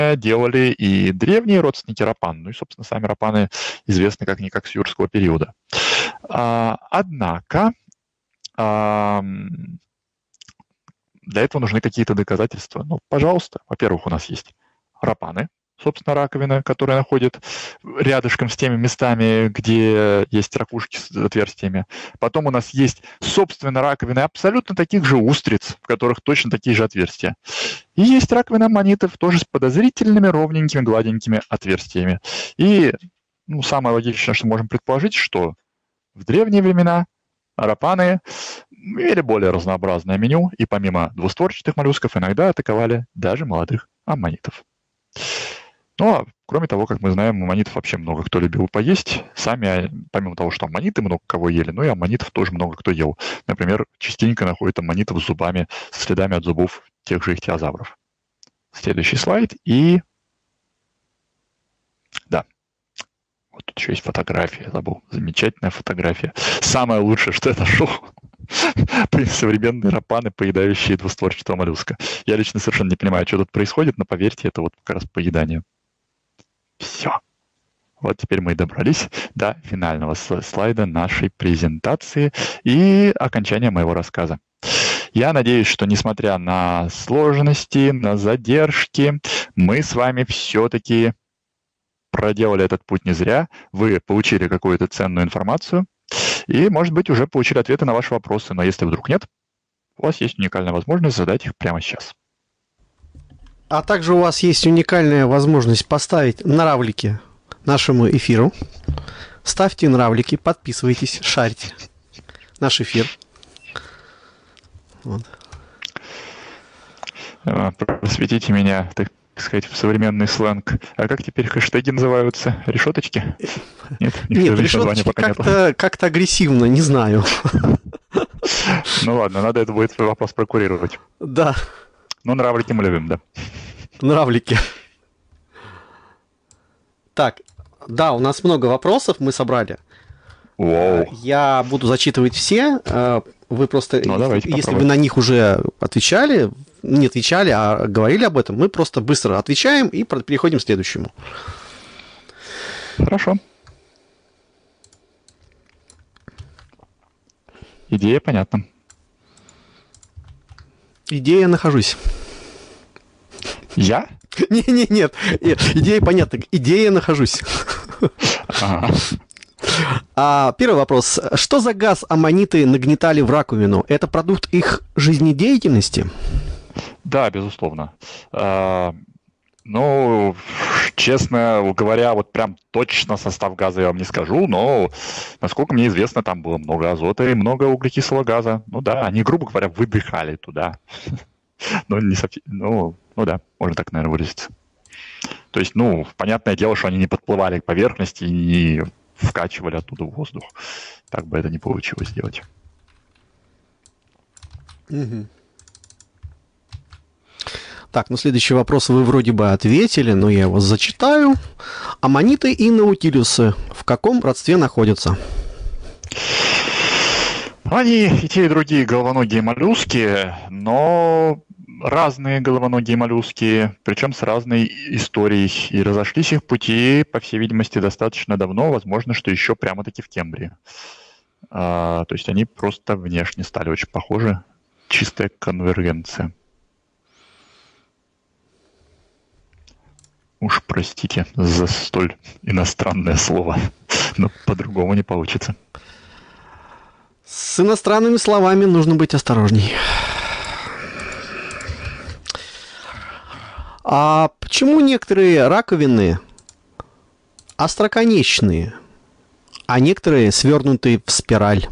делали и древние родственники рапан. Ну и, собственно, сами рапаны известны как-никак с юрского периода. Однако для этого нужны какие-то доказательства. Ну, пожалуйста, во-первых, у нас есть рапаны, собственно, раковины, которые находят рядышком с теми местами, где есть ракушки с отверстиями. Потом у нас есть, собственно, раковины абсолютно таких же устриц, в которых точно такие же отверстия. И есть раковины аммонитов тоже с подозрительными, ровненькими, гладенькими отверстиями. И самое логичное, что можем предположить, что в древние времена рапаны имели более разнообразное меню, и помимо двустворчатых моллюсков иногда атаковали даже молодых аммонитов. Ну, а кроме того, как мы знаем, аммонитов вообще много кто любил поесть. Сами, помимо того, что аммониты много кого ели, но и аммонитов тоже много кто ел. Например, частенько находят аммонитов с зубами, с следами от зубов тех же ихтиозавров. Следующий слайд. И да, вот тут еще есть фотография, я забыл. Замечательная фотография. Самое лучшее, что я нашел. Современные рапаны, поедающие двустворчатого моллюска. Я лично совершенно не понимаю, что тут происходит, но поверьте, это вот как раз поедание. Все. Вот теперь мы и добрались до финального слайда нашей презентации и окончания моего рассказа. Я надеюсь, что несмотря на сложности, на задержки, мы с вами все-таки проделали этот путь не зря. Вы получили какую-то ценную информацию и, может быть, уже получили ответы на ваши вопросы. Но если вдруг нет, у вас есть уникальная возможность задать их прямо сейчас. А также у вас есть уникальная возможность поставить нравлики нашему эфиру. Ставьте нравлики, подписывайтесь, шарьте наш эфир. Вот. Просветите меня, так сказать, в современный сленг. А как теперь хэштеги называются? Решеточки? Нет, решеточки как-то агрессивно, не знаю. Ну ладно, надо это будет вопрос прокурировать. Да. Ну, нравлики мы любим, да. Нравлики. Так, да, у нас много вопросов мы собрали. Воу. Я буду зачитывать все. Вы просто, если вы на них уже отвечали, не отвечали, а говорили об этом, мы просто быстро отвечаем и переходим к следующему. Хорошо. Идея понятна. Идея нахожусь. Я? Нет. Идея понятна. Идея нахожусь. Первый вопрос. Что за газ аммониты нагнетали в раковину? Это продукт их жизнедеятельности? Да, безусловно. Ну, честно говоря, вот прям точно состав газа я вам не скажу, но, насколько мне известно, там было много азота и много углекислого газа. Ну да, они, грубо говоря, выдыхали туда. Ну, не совсем, ну да, можно так, наверное, выразиться. То есть, понятное дело, что они не подплывали к поверхности и не вкачивали оттуда воздух. Так бы это не получилось сделать. Угу. Так, следующий вопрос вы вроде бы ответили, но я его зачитаю. Аммониты и наутилусы в каком родстве находятся? Они и те, и другие головоногие моллюски, но разные головоногие моллюски, причем с разной историей. И разошлись их пути, по всей видимости, достаточно давно, возможно, что еще прямо-таки в Кембрии. То есть они просто внешне стали очень похожи. Чистая конвергенция. Уж простите за столь иностранное слово, но по-другому не получится. С иностранными словами нужно быть осторожней. А почему некоторые раковины остроконечные, а некоторые свернутые в спираль?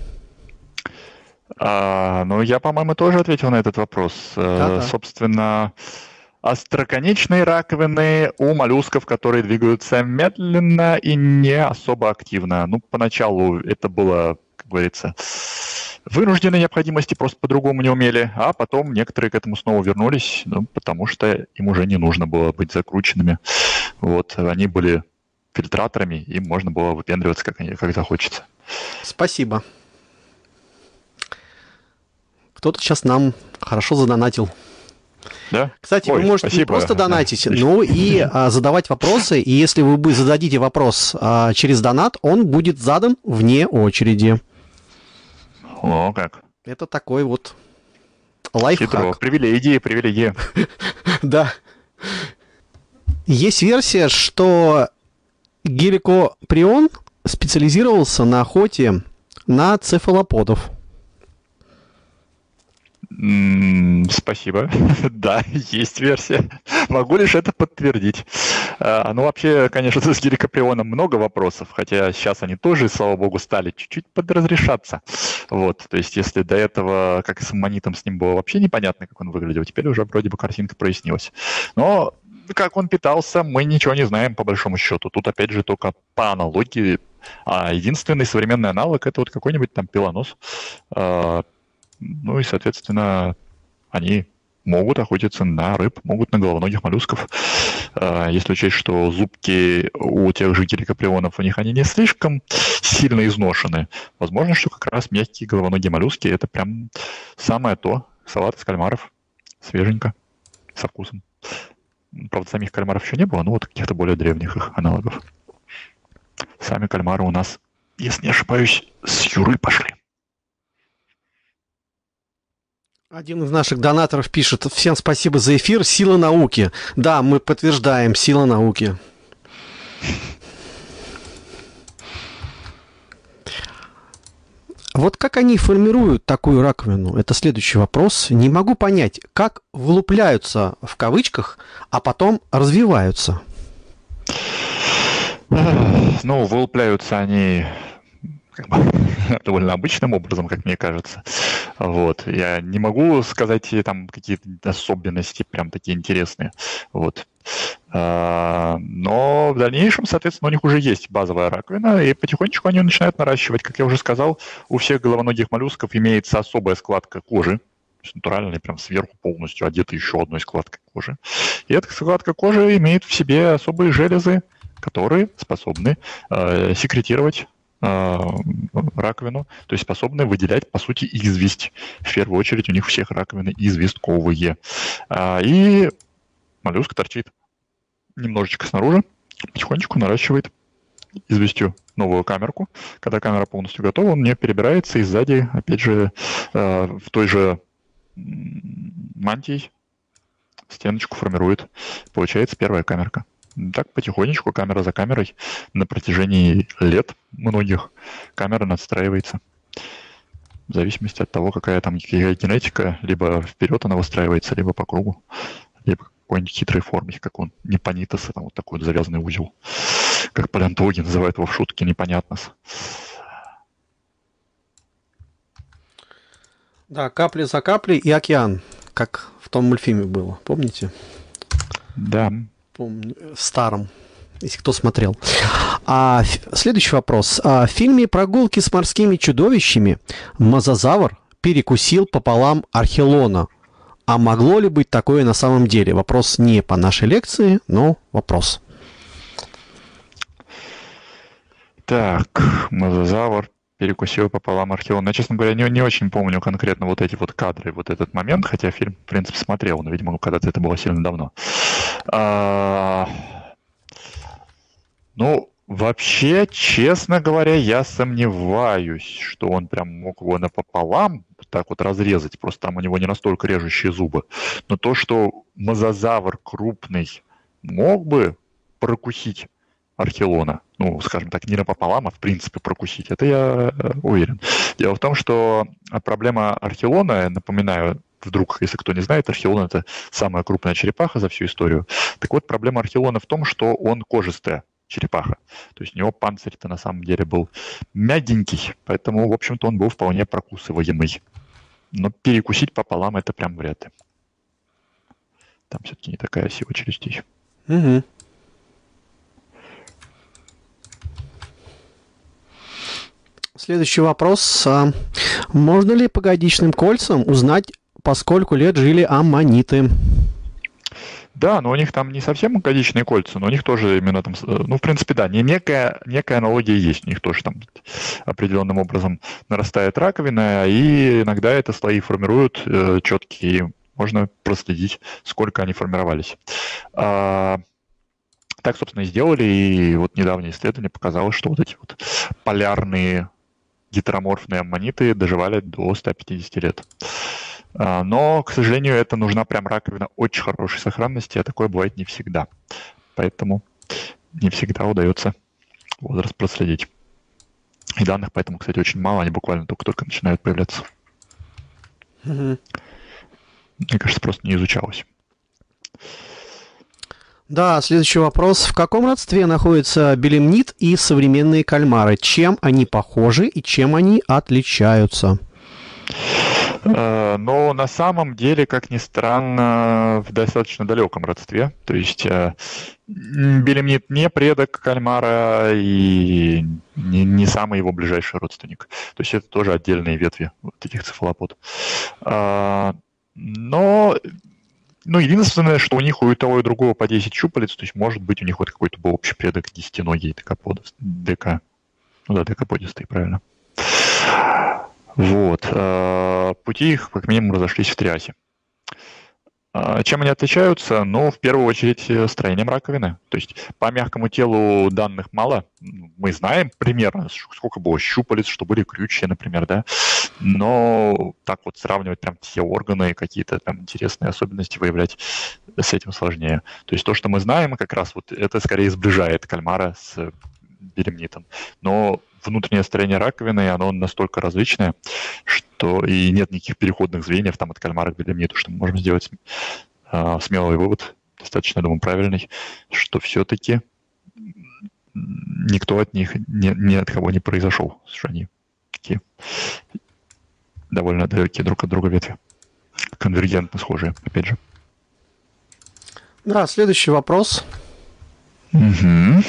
Я, по-моему, тоже ответил на этот вопрос. Да-да. Собственно, остроконечные раковины у моллюсков, которые двигаются медленно и не особо активно. Поначалу это было, как говорится, вынужденной необходимости, просто по-другому не умели, а потом некоторые к этому снова вернулись, потому что им уже не нужно было быть закрученными. Вот, они были фильтраторами, им можно было выпендриваться, как захочется. Спасибо. Кто-то сейчас нам хорошо задонатил. Да? Кстати, вы Ой, можете не спасибо. просто Да, донатить, отлично. но и задавать вопросы. И если вы зададите вопрос через донат, он будет задан вне очереди. О, как. Это такой вот Хитро. лайфхак. Привилегии. Да. Есть версия, что геликоприон специализировался на охоте на цефалоподов. Спасибо. Да, есть версия. Могу лишь это подтвердить. Ну, вообще, конечно, с геликоприоном много вопросов, хотя сейчас они тоже, слава богу, стали чуть-чуть подразрешаться. Вот, то есть, если до этого, как и с аммонитом, с ним было вообще непонятно, как он выглядел, теперь уже вроде бы картинка прояснилась. Но как он питался, мы ничего не знаем, по большому счету. Тут, опять же, только по аналогии. А единственный современный аналог — это вот какой-нибудь там пилонос. Ну и, соответственно, они могут охотиться на рыб, могут на головоногих моллюсков. Если учесть, что зубки у тех же геликоприонов, у них они не слишком сильно изношены, возможно, что как раз мягкие головоногие моллюски — это прям самое то. Салат из кальмаров. Свеженько, со вкусом. Правда, самих кальмаров еще не было, но вот каких-то более древних их аналогов. Сами кальмары у нас, если не ошибаюсь, с Юры пошли. Один из наших донаторов пишет: всем спасибо за эфир, сила науки. Да, мы подтверждаем, сила науки. Вот как они формируют такую раковину? Это следующий вопрос. Не могу понять, как вылупляются в кавычках, а потом развиваются. Ну, вылупляются они как бы довольно обычным образом, как мне кажется. Вот. Я не могу сказать там какие-то особенности прям такие интересные. Вот. Но в дальнейшем, соответственно, у них уже есть базовая раковина, и потихонечку они начинают наращивать. Как я уже сказал, у всех головоногих моллюсков имеется особая складка кожи, то есть натурально они прям сверху полностью одеты еще одной складкой кожи. И эта складка кожи имеет в себе особые железы, которые способны секретировать раковину, то есть способны выделять, по сути, известь. В первую очередь у них всех раковины известковые. И моллюск торчит немножечко снаружи, потихонечку наращивает известью новую камерку. Когда камера полностью готова, он не перебирается, и сзади, опять же, в той же мантии стеночку формирует. Получается первая камерка. Так потихонечку, камера за камерой, на протяжении лет многих камера надстраивается. В зависимости от того, какая там генетика, либо вперед она выстраивается, либо по кругу, либо какой-нибудь хитрой форме, как он, непонитос, там вот такой вот завязанный узел. Как палеонтологи называют его в шутке, непонятнос. Да, капля за каплей и океан, как в том мультфильме было, помните? Да. Помню, в старом, если кто смотрел. Следующий вопрос. В фильме «Прогулки с морскими чудовищами» мозазавр перекусил пополам архелона. А могло ли быть такое на самом деле? Вопрос не по нашей лекции, но вопрос. Так, мозазавр перекусил пополам археолога. Я, честно говоря, не очень помню конкретно вот эти вот кадры, вот этот момент, хотя фильм, в принципе, смотрел, но, видимо, когда-то это было сильно давно. Ну, вообще, честно говоря, я сомневаюсь, что он прям мог его напополам так вот разрезать, просто там у него не настолько режущие зубы. Но то, что мозазавр крупный мог бы прокусить архелона, ну, скажем так, не напополам, а в принципе прокусить, это я уверен. Дело в том, что проблема архелона, напоминаю, вдруг, если кто не знает, архелон — это самая крупная черепаха за всю историю. Так вот, проблема архелона в том, что он кожистая черепаха. То есть у него панцирь-то на самом деле был мягенький, поэтому, в общем-то, он был вполне прокусываемый. Но перекусить пополам — это прям вряд ли. Там все-таки не такая сила челюстей. Угу. Следующий вопрос. Можно ли по годичным кольцам узнать, по скольку лет жили аммониты? Да, но у них там не совсем годичные кольца, но у них тоже именно там, ну, в принципе, да, некая аналогия есть. У них тоже там определенным образом нарастает раковина, и иногда это слои формируют четкие можно проследить, сколько они формировались. Так, собственно, и сделали, и вот недавнее исследование показало, что вот эти вот полярные гетероморфные аммониты доживали до 150 лет. Но, к сожалению, это нужна прям раковина очень хорошей сохранности, а такое бывает не всегда. Поэтому не всегда удается возраст проследить. И данных поэтому, кстати, очень мало, они буквально только-только начинают появляться. Мне кажется, просто не изучалось. Да, следующий вопрос. В каком родстве находятся белемнит и современные кальмары? Чем они похожи и чем они отличаются? Но на самом деле, как ни странно, в достаточно далеком родстве. То есть белемнит не предок кальмара и не самый его ближайший родственник. То есть это тоже отдельные ветви вот этих цефалопод. Но единственное, что у них у того и другого по 10 щупалец, то есть может быть у них вот какой-то был общий предок десятиногий декаподистый, правильно. Вот. Пути их, как минимум, разошлись в триасе. Чем они отличаются? Ну, в первую очередь, строением раковины. То есть по мягкому телу данных мало. Мы знаем примерно, сколько было щупалец, что были крючья, например, да. Но так вот сравнивать прям все органы, какие-то там интересные особенности выявлять, с этим сложнее. То есть то, что мы знаем, как раз вот это скорее сближает кальмара с белемнитом. Но внутреннее строение раковины, оно настолько различное, что и нет никаких переходных звеньев там от кальмара к белемниту, что мы можем сделать смелый вывод, достаточно, я думаю, правильный, что все-таки никто от них ни от кого не произошел, что они такие довольно далекие друг от друга ветви, конвергентно схожие, опять же. Да, следующий вопрос. Угу.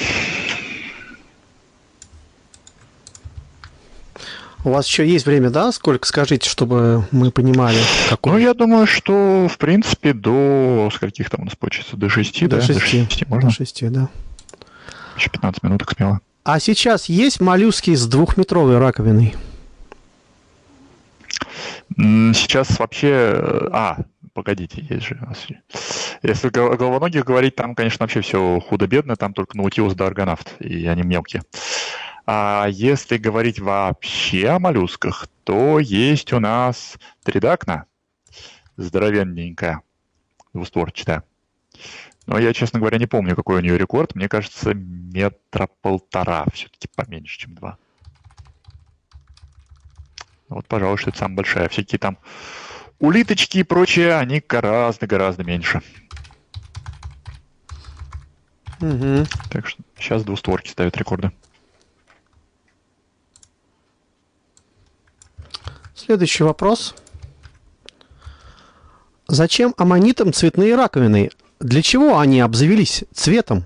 У вас еще есть время, да? Сколько, скажите, чтобы мы понимали, какой... Ну, я думаю, что, в принципе, до скольких там у нас получится? До 6, до да? 6. До 6 можно? До 6, да. Еще 15 минуток смело. А сейчас есть моллюски с 2-метровой раковиной? Сейчас вообще... погодите, есть же... Если о головоногих говорить, там, конечно, вообще все худо-бедно, там только наутилус да аргонавт, и они мелкие. А если говорить вообще о моллюсках, то есть у нас тридакна, здоровенненькая, двустворчатая. Но я, честно говоря, не помню, какой у нее рекорд. Мне кажется, 1,5 метра, все-таки поменьше, чем 2. Вот, пожалуй, что это самая большая. Всякие там улиточки и прочее, они гораздо-гораздо меньше. Угу. Так что сейчас двустворки ставят рекорды. Следующий вопрос. Зачем аммонитам цветные раковины? Для чего они обзавелись цветом?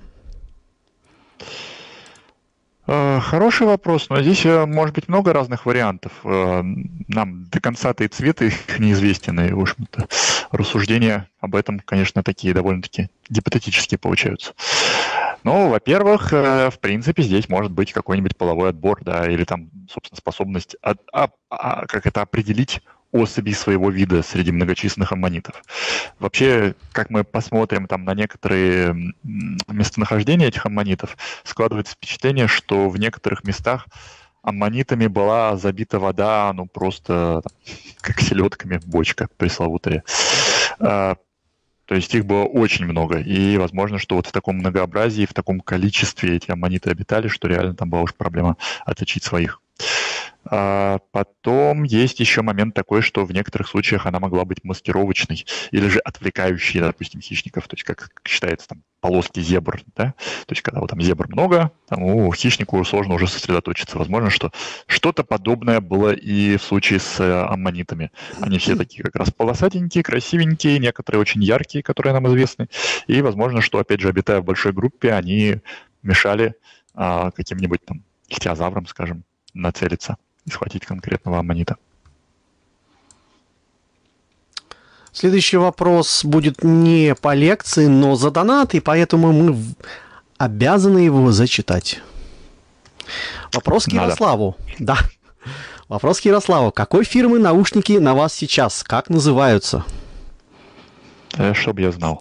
Хороший вопрос, но здесь может быть много разных вариантов. Нам до конца-то и цвет их неизвестен, и, в общем-то, рассуждения об этом, конечно, такие довольно-таки гипотетические получаются. Ну, во-первых, в принципе, здесь может быть какой-нибудь половой отбор, да, или там, собственно, способность определить особей своего вида среди многочисленных аммонитов. Вообще, как мы посмотрим там на некоторые местонахождения этих аммонитов, складывается впечатление, что в некоторых местах аммонитами была забита вода, ну просто там, как селедками бочка пресловутая. То есть их было очень много, и возможно, что вот в таком многообразии, в таком количестве эти аммониты обитали, что реально там была уж проблема отличить своих. Потом есть еще момент такой, что в некоторых случаях она могла быть маскировочной или же отвлекающей, допустим, хищников. То есть, как считается, там, полоски зебр, да? То есть, когда вот там зебр много, там, хищнику сложно уже сосредоточиться. Возможно, что что-то подобное было и в случае с аммонитами. Они все такие как раз полосатенькие, красивенькие, некоторые очень яркие, которые нам известны. И возможно, что, опять же, обитая в большой группе, они мешали каким-нибудь там ихтиозаврам, скажем, нацелиться и схватить конкретного аммонита. Следующий вопрос будет не по лекции, но за донат, и поэтому мы обязаны его зачитать. Вопрос к Ярославу. Да. Вопрос к Ярославу. Какой фирмы наушники на вас сейчас? Как называются? Чтоб я знал.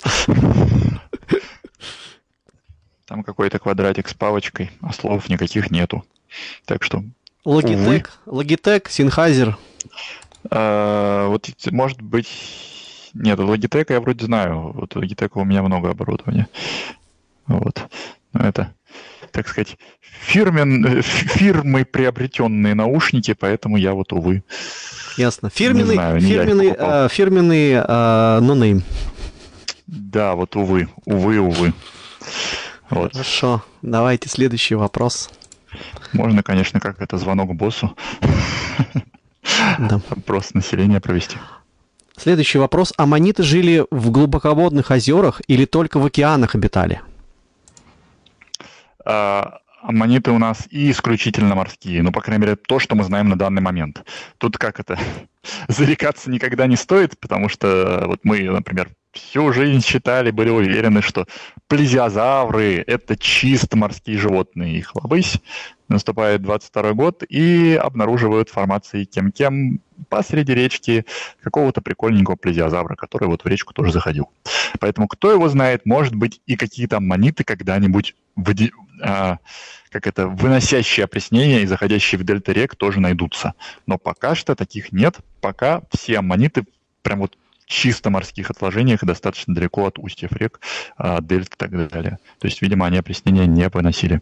Там какой-то квадратик с палочкой, а слов никаких нету. Так что, увы. Logitech, Sennheiser. Вот, может быть... Нет, Logitech я вроде знаю. Вот у Logitech у меня много оборудования. Вот. Но это, так сказать, фирмой приобретенные наушники, поэтому я вот, увы. Ясно. Не знаю, Фирменный нонейм. Да, вот, увы. Вот. Хорошо. Давайте следующий вопрос. Можно, конечно, как это, звонок боссу. Да. Просто население провести. Следующий вопрос. Аммониты жили в глубоководных озерах или только в океанах обитали? Аммониты у нас и исключительно морские. Ну, по крайней мере, то, что мы знаем на данный момент. Тут как это? Зарекаться никогда не стоит, потому что вот мы, например, всю жизнь считали, были уверены, что плезиозавры – это чисто морские животные. Их лобысь, наступает 22-й год, и обнаруживают формации кем-кем посреди речки какого-то прикольненького плезиозавра, который вот в речку тоже заходил. Поэтому кто его знает, может быть, и какие-то аммониты когда-нибудь выносящие опреснение и заходящие в дельты рек тоже найдутся. Но пока что таких нет. Пока все аммониты прям вот чисто морских отложениях и достаточно далеко от устьев рек, дельт и так далее. То есть, видимо, они опреснения не выносили.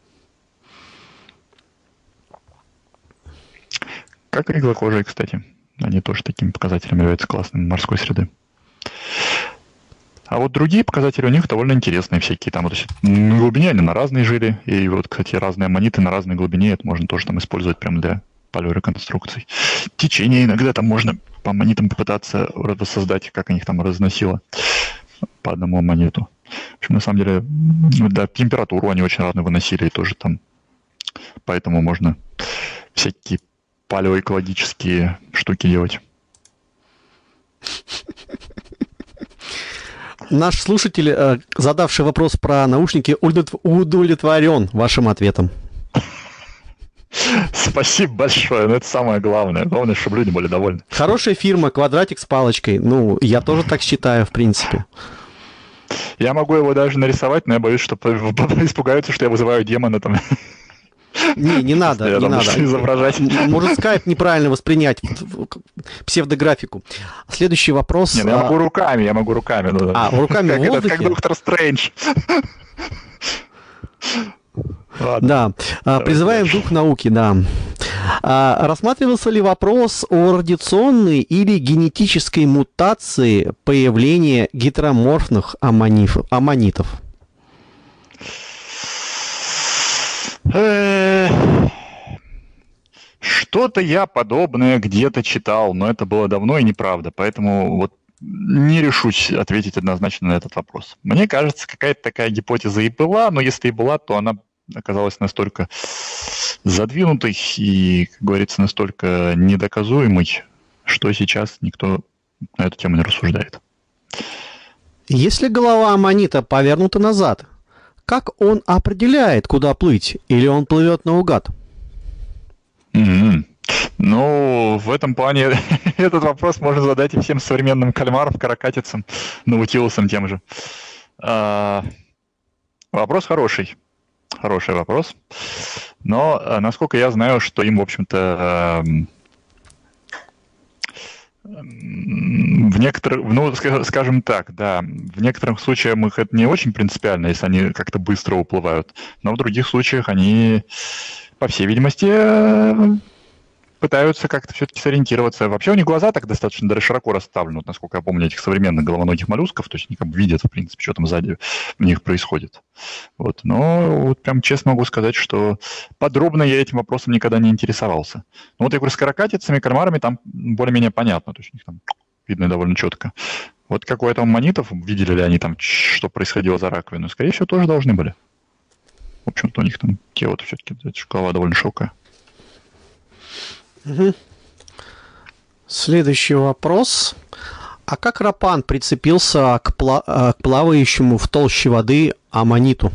Как и иглокожие, кстати. Они тоже такими показателями являются классными морской среды. А вот другие показатели у них довольно интересные всякие. Там вот на глубине они на разные жили. И вот, кстати, разные аммониты на разной глубине. Это можно тоже там использовать прямо для палеореконструкций. Течение иногда там можно по аммонитам попытаться воссоздать, как они их там разносило по одному аммониту. В общем, на самом деле, да, температуру они очень разную выносили и тоже там. Поэтому можно всякие палеоэкологические штуки делать. Наш слушатель, задавший вопрос про наушники, удовлетворен вашим ответом. Спасибо большое, но это самое главное. Главное, чтобы люди были довольны. Хорошая фирма, квадратик с палочкой. Ну, я тоже так считаю, в принципе. Я могу его даже нарисовать, но я боюсь, что испугаются, что я вызываю демона там. Не надо, не надо. Изображать. Может, скайп неправильно воспринять псевдографику. Следующий вопрос. Нет, я могу руками. Руками в воздухе? Как Доктор Стрэндж. Ладно. Да, призываем дух науки, да. Рассматривался ли вопрос о радиационной или генетической мутации появления гетероморфных аммонитов? Что-то я подобное где-то читал, но это было давно и неправда, поэтому вот не решусь ответить однозначно на этот вопрос. Мне кажется, какая-то такая гипотеза и была, но если и была, то она оказалась настолько задвинутой и, как говорится, настолько недоказуемой, что сейчас никто на эту тему не рассуждает. Если голова аммонита повернута назад, как он определяет, куда плыть? Или он плывет наугад? Ну, в этом плане этот вопрос можно задать и всем современным кальмарам, каракатицам, наутилусам тем же. Вопрос хороший. Хороший вопрос. Но, насколько я знаю, что им, в общем-то, в некоторых, ну, скажем так, да, в некоторых случаях их это не очень принципиально, если они как-то быстро уплывают, но в других случаях они, по всей видимости, пытаются как-то все-таки сориентироваться. Вообще у них глаза так достаточно даже широко расставлены, вот, насколько я помню, этих современных головоногих моллюсков, то есть они как бы видят, в принципе, что там сзади у них происходит. Вот. Но вот прям честно могу сказать, что подробно я этим вопросом никогда не интересовался. Но вот я говорю, с каракатицами, кальмарами там более-менее понятно, то есть у них там видно довольно четко. Вот какой там аммонитов, видели ли они там, что происходило за раковину, скорее всего, тоже должны были. В общем-то, у них там тело-то все-таки, голова довольно широкая. Угу. Следующий вопрос. А как Рапан прицепился к плавающему в толще воды аммониту?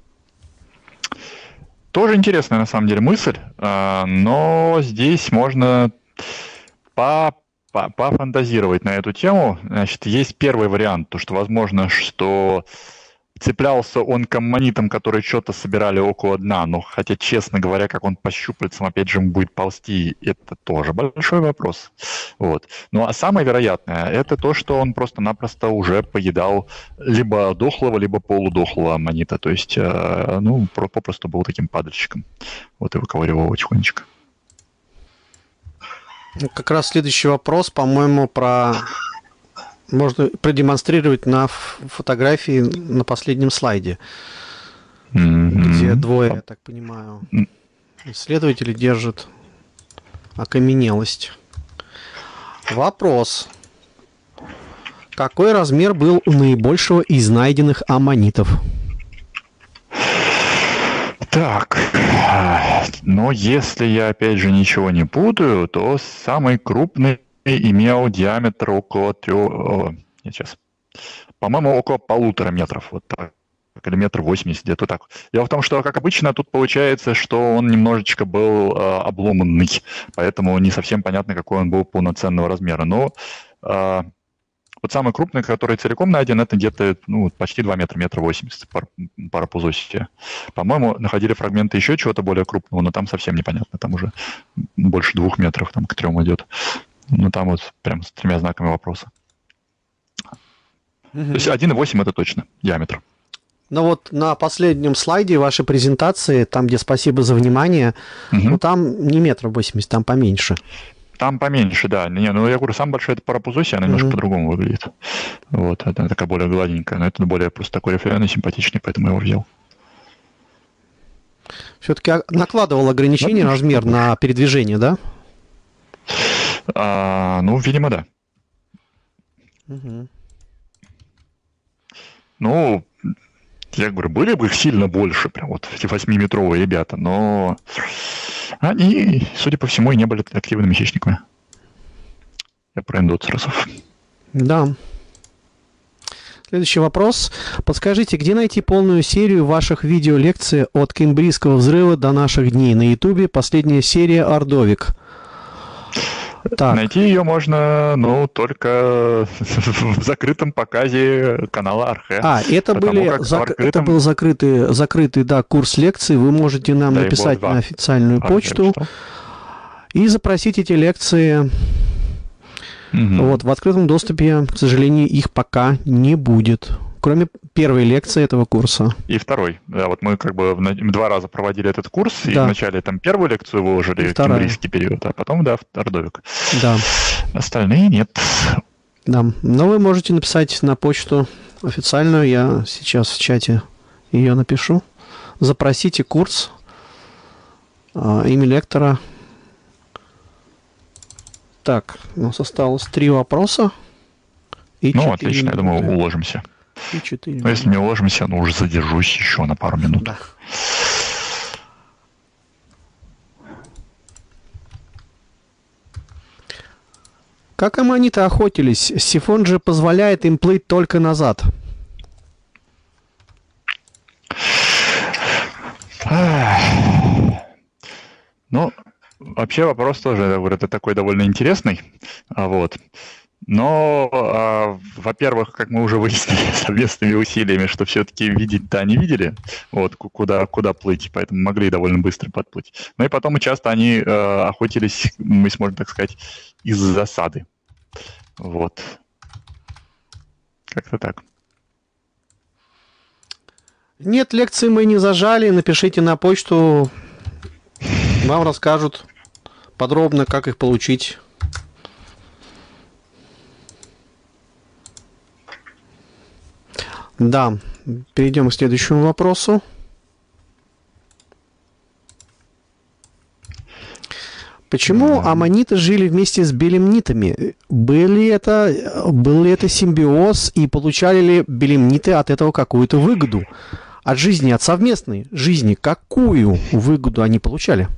Тоже интересная, на самом деле, мысль, но здесь можно пофантазировать на эту тему, значит, есть первый вариант, то, что возможно, что цеплялся он к аммонитам, которые что-то собирали около дна, но хотя, честно говоря, как он по щупальцам опять же будет ползти, это тоже большой вопрос. Вот. Ну а самое вероятное, это то, что он просто-напросто уже поедал либо дохлого, либо полудохлого аммонита, то есть, ну, попросту был таким падальщиком. Вот и выковыривал его тихонечко. Как раз следующий вопрос, по-моему, можно продемонстрировать на фотографии на последнем слайде, где двое, я так понимаю, исследователи держат окаменелость. Вопрос. Какой размер был у наибольшего из найденных аммонитов? Так, но если я опять же ничего не путаю, то самый крупный имел диаметр около 3... Нет, сейчас. По-моему, около 1,5 метров. Вот так. Или 1,80 м, где-то так. Дело в том, что, как обычно, тут получается, что он немножечко был обломанный, поэтому не совсем понятно, какой он был полноценного размера. Но вот самый крупный, который целиком найден, это где-то почти 2 метра, 1,80 м, парапузосия. По-моему, находили фрагменты еще чего-то более крупного, но там совсем непонятно. Там уже больше 2 метров, там к 3 идет. Ну, там вот прям с 3 знаками вопроса. То есть 1,8 это точно диаметр. Ну вот на последнем слайде вашей презентации, там, где спасибо за внимание, ну там не 1,80 м, там поменьше. Там поменьше, да. Не, ну я говорю, самый большой это парапузосия, она немножко по-другому выглядит. Вот, она такая более гладенькая, но это более просто такой референтный, симпатичный, поэтому я его взял. Все-таки накладывал ограничение размер на передвижение, да? Ну, видимо, да. Ну, я говорю, были бы их сильно больше, прям вот эти 8-метровые ребята, но они, судя по всему, и не были активными хищниками. Я про эндоцеросов. Да. Следующий вопрос. Подскажите, где найти полную серию ваших видеолекций от Кембрийского взрыва до наших дней? На Ютубе последняя серия «Ордовик». Так. Найти ее можно, только в закрытом показе канала Архе. Это был закрытый, да, курс лекций. Вы можете нам написать на официальную почту и запросить эти лекции. Вот, в открытом доступе, к сожалению, их пока не будет. Кроме первой лекции этого курса. И второй. Да, вот мы 2 раза проводили этот курс, и вначале там первую лекцию выложили, кембрийский период, а потом, Ордовик. Да. Остальные нет. Да, но вы можете написать на почту официальную, я сейчас в чате ее напишу. Запросите курс, имя лектора. Так, у нас осталось 3 вопроса. И отлично, я думаю, уложимся. Но если не уложимся, уже задержусь еще на пару минут. Да. Как аммониты охотились? Сифон же позволяет им плыть только назад. Ну, вообще вопрос тоже, это такой довольно интересный. Но, во-первых, как мы уже выяснили совместными усилиями, что все-таки видеть-то они видели, куда плыть, поэтому могли довольно быстро подплыть. Ну и потом часто они охотились, если можно так сказать, из засады. Вот. Как-то так. Нет, лекции мы не зажали. Напишите на почту. Вам расскажут подробно, как их получить. Да, перейдем к следующему вопросу. Почему аммониты жили вместе с белемнитами? Был ли это симбиоз, и получали ли белемниты от этого какую-то выгоду? От жизни, от совместной жизни, какую выгоду они получали?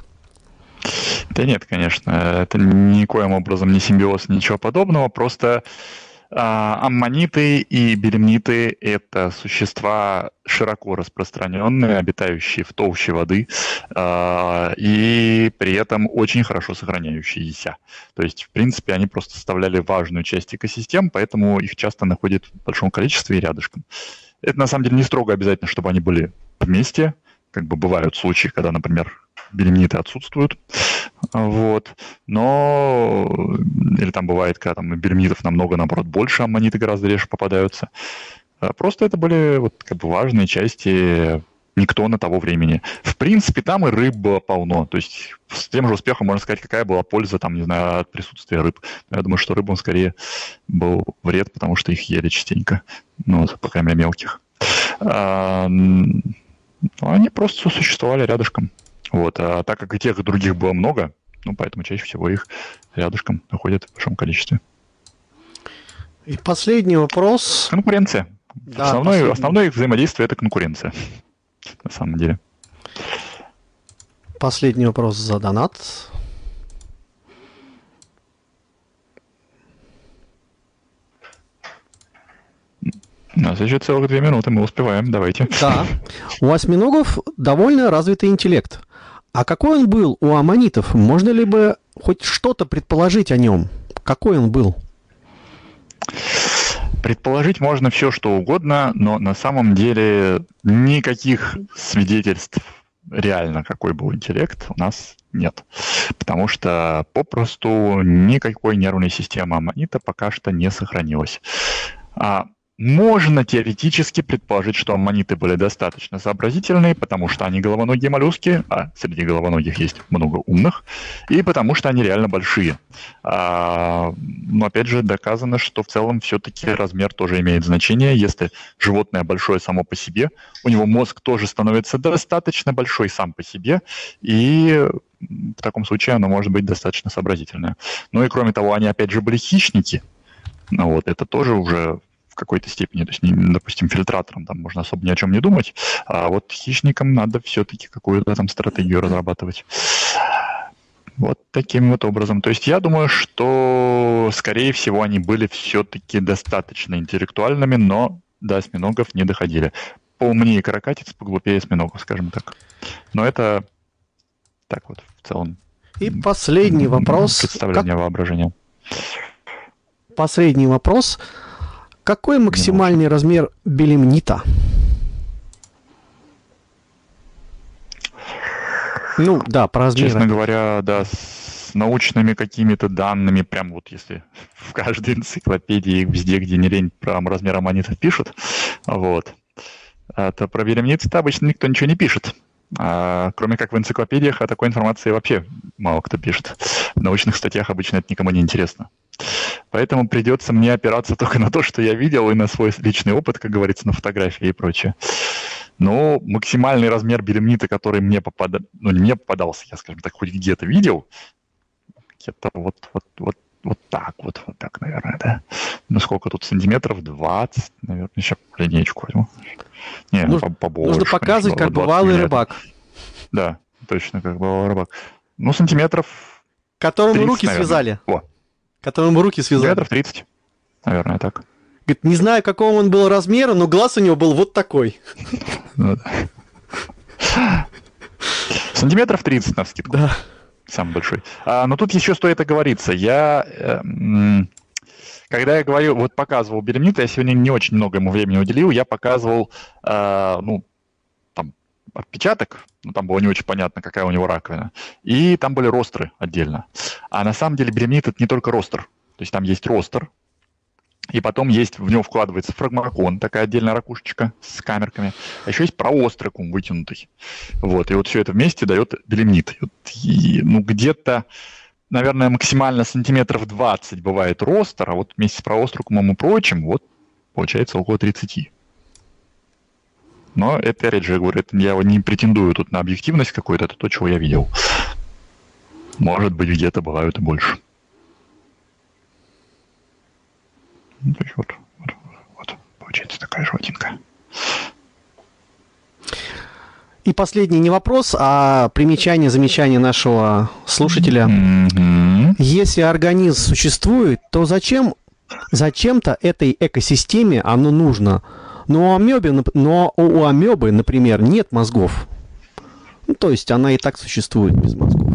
Да нет, конечно, это никоим образом не симбиоз, ничего подобного, просто Аммониты и белемниты – это существа широко распространенные, обитающие в толще воды, и при этом очень хорошо сохраняющиеся. То есть, в принципе, они просто составляли важную часть экосистем, поэтому их часто находят в большом количестве и рядышком. Это, на самом деле, не строго обязательно, чтобы они были вместе. Как бы бывают случаи, когда, например, белемниты отсутствуют. Вот. Но или там бывает, когда там белемнитов намного, наоборот, больше, аммониты гораздо реже попадаются. Просто это были вот как бы важные части Никтона того времени. В принципе, там и рыб было полно. То есть с тем же успехом можно сказать, какая была польза там, не знаю, от присутствия рыб. Я думаю, что рыбам скорее был вред, потому что их ели частенько. Ну, вот, по крайней мере, мелких. Они просто существовали рядышком. Вот. А так как и тех, и других было много, ну, поэтому чаще всего их рядышком находят в большом количестве. И последний вопрос. Конкуренция. Да, основное их взаимодействие – это конкуренция, на самом деле. Последний вопрос за донат. У нас еще целых 2 минуты, мы успеваем, давайте. Да. У осьминогов довольно развитый интеллект. А какой он был у аммонитов? Можно ли бы хоть что-то предположить о нем? Какой он был? Предположить можно все, что угодно, но на самом деле никаких свидетельств реально, какой был интеллект, у нас нет. Потому что попросту никакой нервной системы аммонита пока что не сохранилось. Можно теоретически предположить, что аммониты были достаточно сообразительные, потому что они головоногие моллюски, а среди головоногих есть много умных, и потому что они реально большие. Но опять же доказано, что в целом все-таки размер тоже имеет значение. Если животное большое само по себе, у него мозг тоже становится достаточно большой сам по себе, и в таком случае оно может быть достаточно сообразительное. Ну и кроме того, они опять же были хищники. Ну вот, это тоже уже в какой-то степени, то есть, допустим, фильтраторам там можно особо ни о чем не думать, а вот хищникам надо все-таки какую-то там стратегию разрабатывать. Вот таким вот образом. То есть я думаю, что, скорее всего, они были все-таки достаточно интеллектуальными, но до осьминогов не доходили. Поумнее каракатиц, поглупее осьминогов, скажем так. Но это так вот в целом. И последний вопрос. Представление воображения. Последний вопрос. Какой максимальный размер белемнита? Ну, да, по размеру. Честно говоря, да, с научными какими-то данными, прям вот если в каждой энциклопедии, везде, где не лень, про размер аммонитов пишут, вот, то про белемниты-то обычно никто ничего не пишет. Кроме как в энциклопедиях, о такой информации вообще мало кто пишет. В научных статьях обычно это никому не интересно. Поэтому придется мне опираться только на то, что я видел, и на свой личный опыт, как говорится, на фотографии и прочее. Но максимальный размер белемнита, который мне попадался, я, скажем так, хоть где-то видел, где-то вот так, наверное, да. Ну, сколько тут сантиметров? 20, наверное. Сейчас линейку возьму. Не, побольше. Нужно показывать, как бывалый рыбак. Да, точно, как бывалый рыбак. Ну, сантиметров... Которому 30, руки наверное. связали. О. Которому руки связали. Сантиметров 30, наверное, так. Говорит, не знаю, какого он был размера, но глаз у него был вот такой. Сантиметров 30 навскидку. Да. Самый большой. Но тут еще стоит оговориться. Когда я говорю, вот показывал белемнита, я сегодня не очень много ему времени уделил, я показывал, там, отпечаток, там было не очень понятно, какая у него раковина, и там были ростры отдельно. А на самом деле белемнит — это не только ростр. То есть там есть ростр, и потом в него вкладывается фрагмокон, такая отдельная ракушечка с камерками. А еще есть проостракум вытянутый. Вот, и вот все это вместе дает белемнит. Где-то, наверное, максимально сантиметров 20 бывает ростр, а вот вместе с проостракумом и прочим, вот, получается около 30. Но это, опять же, я говорю, я не претендую тут на объективность какую-то, это то, чего я видел. Может быть, где-то бывают и больше. То есть вот, получается такая животинка. И последний не вопрос, а примечание, замечание нашего слушателя. Mm-hmm. Если организм существует, то зачем Зачем-то этой экосистеме оно нужно. Но у амебы, например, нет мозгов. Ну, то есть она и так существует без мозгов.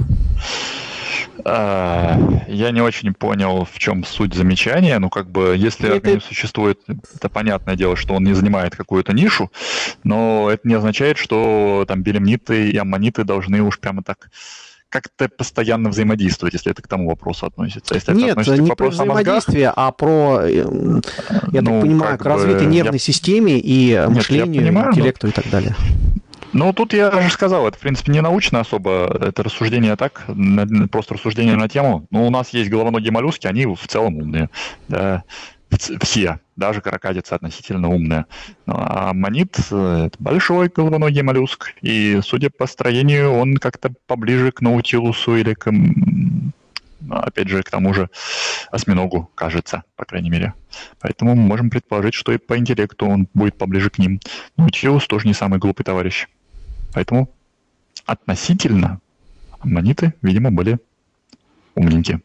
Я не очень понял, в чем суть замечания. Ну, как бы, если организм существует, это понятное дело, что он не занимает какую-то нишу, но это не означает, что там белемниты и аммониты должны уж прямо так как-то постоянно взаимодействовать, если это к тому вопросу относится. Если Нет, это не к про взаимодействие, а про, я так понимаю, к развитию нервной системе и мышлению, интеллекту и так далее. Ну, тут я же сказал, это, в принципе, не научно особо, это рассуждение так, просто рассуждение на тему. Ну, у нас есть головоногие моллюски, они в целом умные, да, все, даже каракатицы относительно умные. А аммонит – это большой головоногий моллюск, и, судя по строению, он как-то поближе к наутилусу или к, опять же, к тому же осьминогу, кажется, по крайней мере. Поэтому мы можем предположить, что и по интеллекту он будет поближе к ним. Наутилус тоже не самый глупый товарищ. Поэтому относительно аммониты, видимо, были умненькие.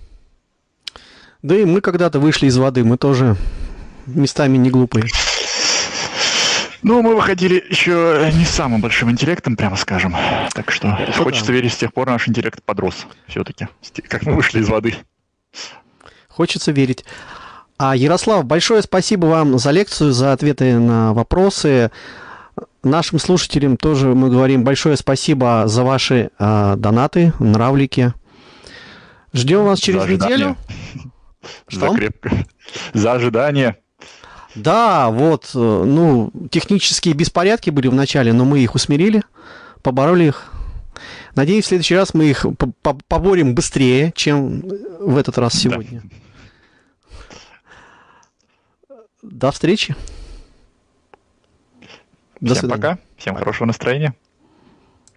Да и мы когда-то вышли из воды, мы тоже местами не глупые. Ну, мы выходили еще не с самым большим интеллектом, прямо скажем. Так что хочется верить, с тех пор наш интеллект подрос все-таки, как мы вышли из воды. Хочется верить. Ярослав, большое спасибо вам за лекцию, за ответы на вопросы. Нашим слушателям тоже мы говорим большое спасибо за ваши донаты, нравлики. Ждем вас через неделю. Что? За ожидание. Да, вот, технические беспорядки были в начале, но мы их усмирили, побороли их. Надеюсь, в следующий раз мы их поборем быстрее, чем в этот раз сегодня. Да. До встречи. Всем пока. Всем хорошего настроения.